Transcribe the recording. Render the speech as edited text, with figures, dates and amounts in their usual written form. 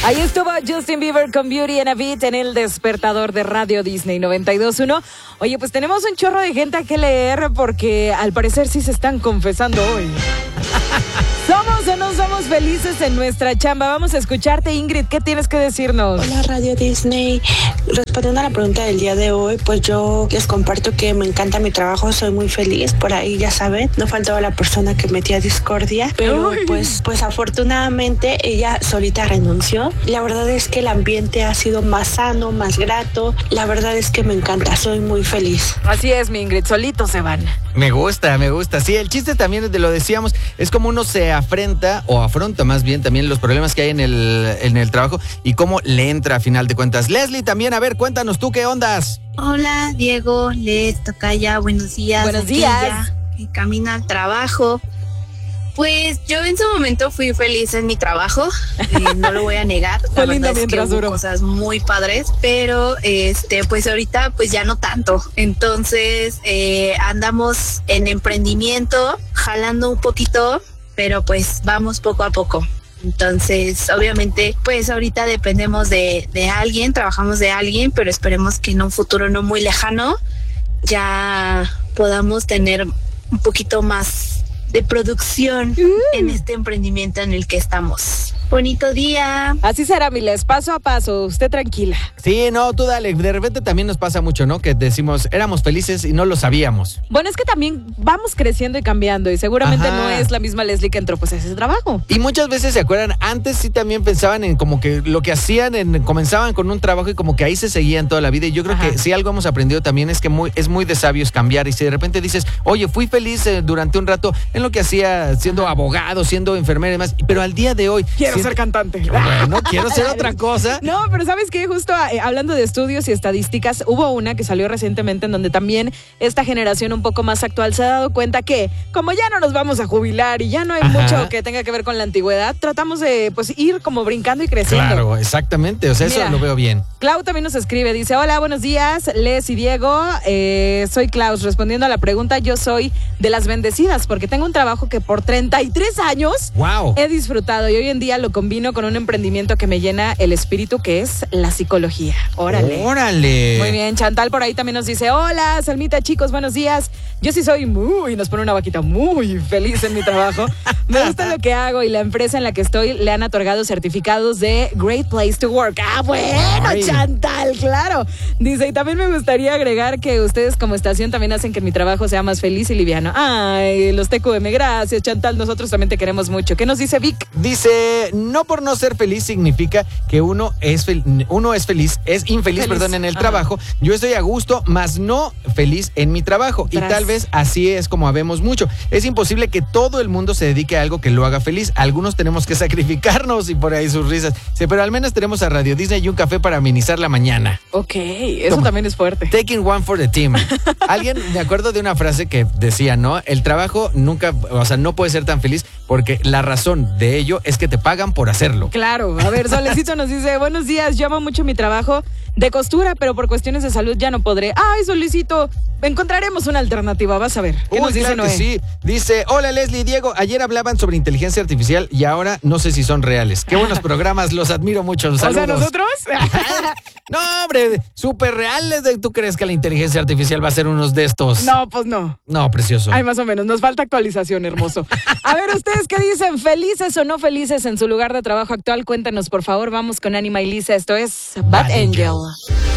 Ahí estuvo Justin Bieber con Beauty and a Beat en el despertador de Radio Disney 92.1. Oye, pues tenemos un chorro de gente a que leer porque al parecer sí se están confesando hoy. ¿Somos o no somos felices en nuestra chamba? Vamos a escucharte, Ingrid. ¿Qué tienes que decirnos? Hola, Radio Disney. Respondiendo a la pregunta del día de hoy, pues yo les comparto que me encanta mi trabajo, soy muy feliz. Por ahí, ya saben, no faltaba la persona que metía discordia, pero pues afortunadamente ella solita renunció. La verdad es que el ambiente ha sido más sano, más grato. La verdad es que me encanta, soy muy feliz. Así es, mi Ingrid, solitos se van. Me gusta. Sí, el chiste también, lo decíamos, es como uno se afronta más bien también los problemas que hay en el trabajo y cómo le entra a final de cuentas. Leslie, también, a ver, cuéntanos tú qué ondas. Hola, Diego, Les, Tocaya, buenos días. Buenos días. Camino al trabajo. Pues yo en su momento fui feliz en mi trabajo, no lo voy a negar. Fue La lindo verdad es que mientras hubo duró. cosas muy padres, pero pues ahorita pues ya no tanto. Entonces andamos en emprendimiento, jalando un poquito, pero pues vamos poco a poco. Entonces, obviamente, pues ahorita dependemos de alguien, trabajamos de alguien, pero esperemos que en un futuro no muy lejano ya podamos tener un poquito más de producción en este emprendimiento en el que estamos. Bonito día. Así será, Miles, paso a paso, usted tranquila. Sí, no, tú dale. De repente también nos pasa mucho, ¿no? Que decimos, éramos felices y no lo sabíamos. Bueno, es que también vamos creciendo y cambiando y seguramente no es la misma Leslie que entró pues a ese trabajo. Y muchas veces se acuerdan, antes sí también pensaban en como que lo que hacían, comenzaban con un trabajo y como que ahí se seguían toda la vida. Y yo creo que si algo hemos aprendido también es que es muy de sabios cambiar. Y si de repente dices, oye, fui feliz durante un rato en lo que hacía, siendo abogado, siendo enfermera y demás, pero al día de hoy Quiero ser cantante. Bueno, quiero ser otra cosa. No, pero ¿sabes qué? Justo hablando de estudios y estadísticas, hubo una que salió recientemente en donde también esta generación un poco más actual se ha dado cuenta que como ya no nos vamos a jubilar y ya no hay mucho que tenga que ver con la antigüedad, tratamos de pues ir como brincando y creciendo. Claro, exactamente, o sea, Mira, eso lo veo bien. Clau también nos escribe, dice, hola, buenos días, Les y Diego, soy Klaus, respondiendo a la pregunta, yo soy de las bendecidas porque tengo un trabajo que por 33 años he disfrutado y hoy en día lo combino con un emprendimiento que me llena el espíritu, que es la psicología. Órale. Muy bien, Chantal por ahí también nos dice, hola, Salmita, chicos, buenos días. Yo sí soy nos pone una vaquita, muy feliz en mi trabajo. Me gusta lo que hago y la empresa en la que estoy le han otorgado certificados de Great Place to Work. Ah, bueno, Chantal, claro. Dice, y también me gustaría agregar que ustedes como estación también hacen que mi trabajo sea más feliz y liviano. Ay, los TQM, gracias, Chantal, nosotros también te queremos mucho. ¿Qué nos dice Vic? Dice, no por no ser feliz significa que uno es infeliz en el trabajo. Yo estoy a gusto, mas no feliz en mi trabajo. Y tal vez así es como habemos mucho. Es imposible que todo el mundo se dedique a algo que lo haga feliz. Algunos tenemos que sacrificarnos y por ahí sus risas. Sí, pero al menos tenemos a Radio Disney y un café para amenizar la mañana. Ok, eso también es fuerte. Taking one for the team. Alguien, me acuerdo de una frase que decía, ¿no? El trabajo nunca, no puede ser tan feliz porque la razón de ello es que te pagan por hacerlo. Claro, a ver, Solecito nos dice, buenos días, yo amo mucho mi trabajo de costura, pero por cuestiones de salud ya no podré. Ay, Solecito, encontraremos una alternativa, vas a ver. ¿Qué nos dice claro Noé? Que sí. Dice, hola Leslie y Diego, ayer hablaban sobre inteligencia artificial y ahora no sé si son reales. Qué buenos programas, los admiro mucho. Saludos. O sea, ¿nosotros? No, hombre, súper reales. ¿Tú crees que la inteligencia artificial va a ser unos de estos? No, pues no. No, precioso. Ay, más o menos, nos falta actualización, hermoso. A ver, ¿ustedes qué dicen? ¿Felices o no felices en su lugar de trabajo actual? Cuéntanos, por favor. Vamos con Anima y Lisa. Esto es Bad Angel.